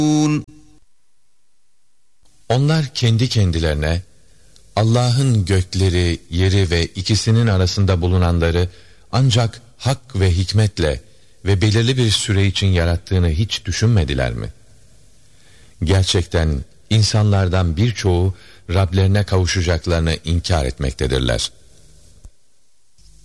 Onlar kendi kendilerine Allah'ın gökleri, yeri ve ikisinin arasında bulunanları ancak hak ve hikmetle ve belirli bir süre için yarattığını hiç düşünmediler mi? Gerçekten insanlardan birçoğu Rablerine kavuşacaklarını inkar etmektedirler.